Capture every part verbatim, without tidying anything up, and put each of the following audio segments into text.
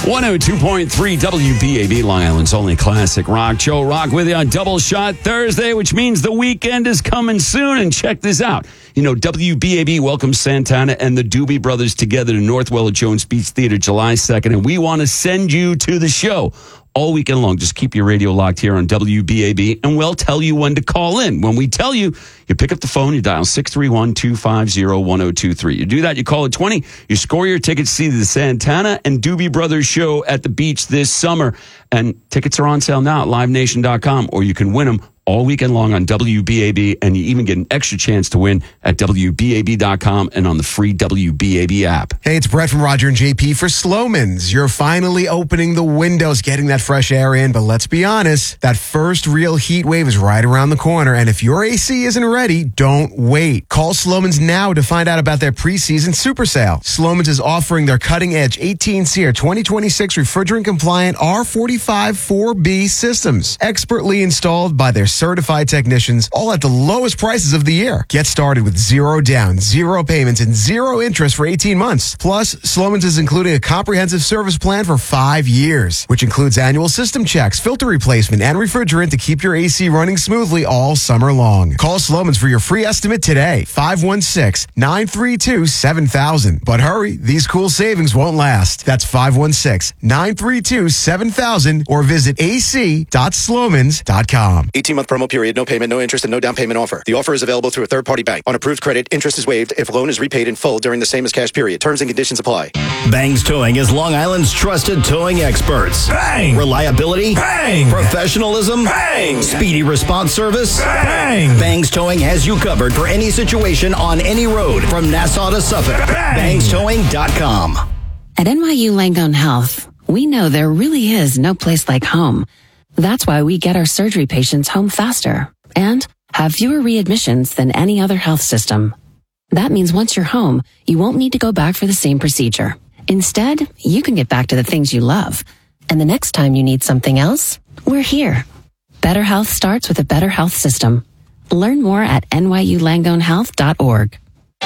one oh two point three W B A B, Long Island's only classic rock. Joe Rock with you on Double Shot Thursday, which means the weekend is coming soon. And check this out. You know, W B A B welcomes Santana and the Doobie Brothers together to Northwell at Jones Beach Theater July second. And we want to send you to the show all weekend long. Just keep your radio locked here on W B A B, and we'll tell you when to call in. When we tell you, you pick up the phone, you dial six three one, two five zero, one oh two three. You do that, you call it twenty, you score your tickets to see the Santana and Doobie Brothers show at the beach this summer. And tickets are on sale now at live nation dot com, or you can win them all weekend long on W B A B, and you even get an extra chance to win at W B A B dot com and on the free W B A B app. Hey, it's Brett from Roger and J P for Slomin's. You're finally opening the windows, getting that fresh air in, but let's be honest, that first real heat wave is right around the corner, and if your A C isn't ready, don't wait. Call Slomin's now to find out about their preseason super sale. Slomin's is offering their cutting-edge eighteen SEER twenty twenty-six refrigerant-compliant R forty-five four B systems, expertly installed by their certified technicians, all at the lowest prices of the year. Get started with zero down, zero payments, and zero interest for eighteen months. Plus, Slomin's is including a comprehensive service plan for five years, which includes annual system checks, filter replacement, and refrigerant to keep your A C running smoothly all summer long. Call Slomin's for your free estimate today, five one six, nine three two, seven thousand. But hurry, these cool savings won't last. That's five one six, nine three two, seven thousand, or visit a c dot slomans dot com. eighteen-month promo period, no payment, no interest, and no down payment offer. The offer is available through a third-party bank. On approved credit, interest is waived if loan is repaid in full during the same as cash period. Terms and conditions apply. Bangs Towing is Long Island's trusted towing experts. Bang! Reliability. Bang! Professionalism. Bang! Speedy response service. Bang! Bangs Towing has you covered for any situation on any road from Nassau to Suffolk. Bang! bangs towing dot com. At N Y U Langone Health, we know there really is no place like home. That's why we get our surgery patients home faster and have fewer readmissions than any other health system. That means once you're home, you won't need to go back for the same procedure. Instead, you can get back to the things you love. And the next time you need something else, we're here. Better health starts with a better health system. Learn more at N Y U langone health dot org.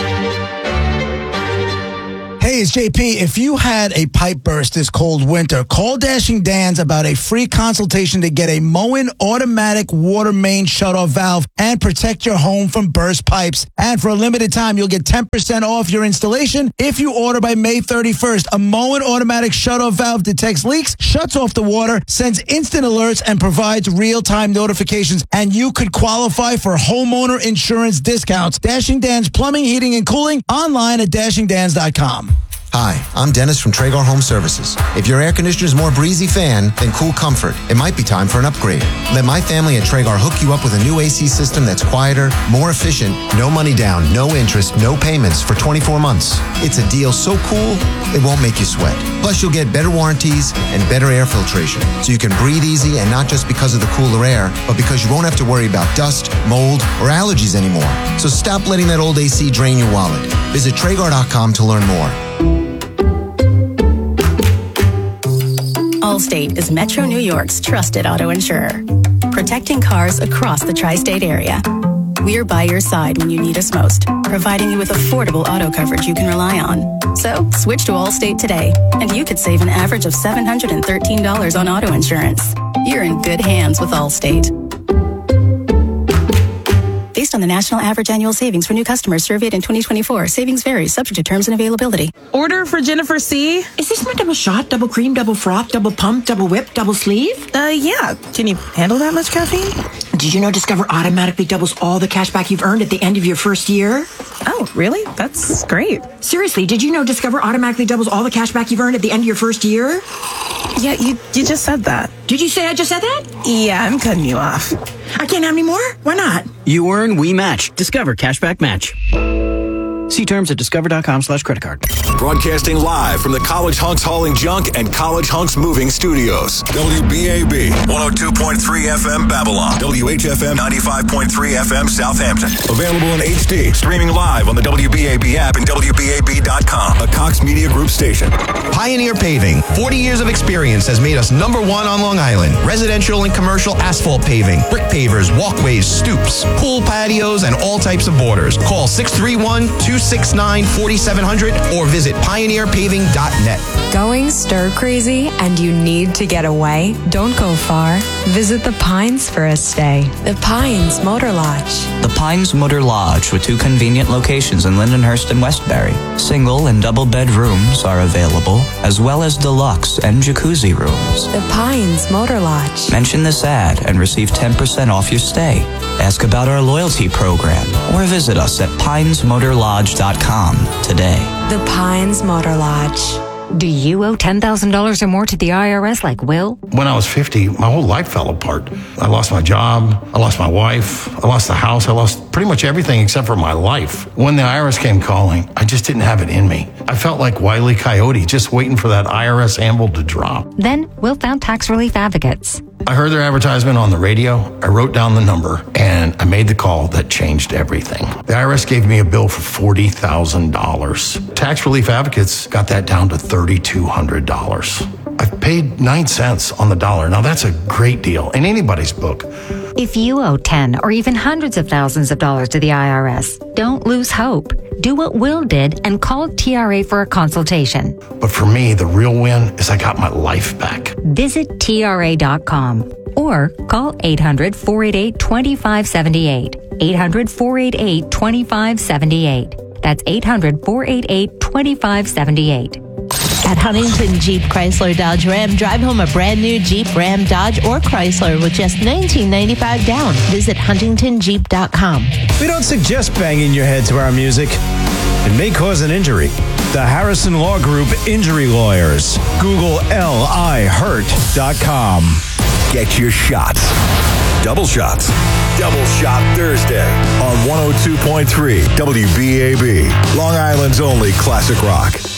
Hey, it's J P. If you had a pipe burst this cold winter, call Dashing Dan's about a free consultation to get a Moen automatic water main shutoff valve and protect your home from burst pipes. And for a limited time, you'll get ten percent off your installation if you order by May thirty-first. A Moen automatic shutoff valve detects leaks, shuts off the water, sends instant alerts, and provides real-time notifications. And you could qualify for homeowner insurance discounts. Dashing Dan's Plumbing, Heating, and Cooling, online at dashing dans dot com. Hi, I'm Dennis from Traeger Home Services. If your air conditioner is more breezy fan than cool comfort, it might be time for an upgrade. Let my family at Traeger hook you up with a new A C system that's quieter, more efficient, no money down, no interest, no payments for twenty-four months. It's a deal so cool, it won't make you sweat. Plus, you'll get better warranties and better air filtration, so you can breathe easy, and not just because of the cooler air, but because you won't have to worry about dust, mold, or allergies anymore. So stop letting that old A C drain your wallet. Visit Traeger dot com to learn more. Allstate is Metro New York's trusted auto insurer, protecting cars across the tri-state area. We're by your side when you need us most, providing you with affordable auto coverage you can rely on. So switch to Allstate today, and you could save an average of seven hundred thirteen dollars on auto insurance. You're in good hands with Allstate. Based on the national average annual savings for new customers surveyed in twenty twenty-four, savings vary, subject to terms and availability. Order for Jennifer C. Is this my double shot, double cream, double froth, double pump, double whip, double sleeve? Uh, yeah. Can you handle that much caffeine? Did you know Discover automatically doubles all the cash back you've earned at the end of your first year? Oh, really? That's great. Seriously, did you know Discover automatically doubles all the cash back you've earned at the end of your first year? Yeah, you, you just said that. Did you say I just said that? Yeah, I'm cutting you off. I can't have any more? Why not? You earn, we match. Discover Cashback Match. See terms at discover.com slash credit card. Broadcasting live from the College Hunks Hauling Junk and College Hunks Moving Studios. W B A B, one oh two point three F M Babylon. W H F M, ninety-five point three F M Southampton. Available in H D. Streaming live on the W B A B app and W B A B dot com. A Cox Media Group station. Pioneer Paving. forty years of experience has made us number one on Long Island. Residential and commercial asphalt paving, brick pavers, walkways, stoops, pool patios, and all types of borders. Call six three one, two two six nine, four seven zero zero or visit pioneer paving dot net. Going stir crazy and you need to get away? Don't go far. Visit The Pines for a stay. The Pines Motor Lodge. The Pines Motor Lodge, with two convenient locations in Lindenhurst and Westbury. Single and double bed rooms are available, as well as deluxe and jacuzzi rooms. The Pines Motor Lodge. Mention this ad and receive ten percent off your stay. Ask about our loyalty program or visit us at pines motor lodge dot com today. The Pines Motor Lodge. Do you owe ten thousand dollars or more to the I R S like Will? When I was fifty, my whole life fell apart. I lost my job, I lost my wife, I lost the house, I lost pretty much everything except for my life. When the I R S came calling, I just didn't have it in me. I felt like Wile E. Coyote, just waiting for that I R S anvil to drop. Then Will found Tax Relief Advocates. I heard their advertisement on the radio, I wrote down the number, and I made the call that changed everything. The I R S gave me a bill for forty thousand dollars. Tax Relief Advocates got that down to three thousand two hundred dollars. I've paid nine cents on the dollar. Now that's a great deal in anybody's book. If you owe ten or even hundreds of thousands of dollars to the I R S, don't lose hope. Do what Will did and call T R A for a consultation. But for me, the real win is I got my life back. Visit T R A dot com or call eight hundred, four eight eight, two five seven eight. eight hundred, four eight eight, two five seven eight. That's eight hundred, four eight eight, two five seven eight. At Huntington Jeep Chrysler Dodge Ram, drive home a brand new Jeep, Ram, Dodge, or Chrysler with just nineteen ninety-five down. Visit huntington jeep dot com. We don't suggest banging your head to our music. It may cause an injury. The Harrison Law Group Injury Lawyers. Google L I hurt dot com. Get your shots. Double shots. Double Shot Thursday on one oh two point three W B A B. Long Island's only classic rock.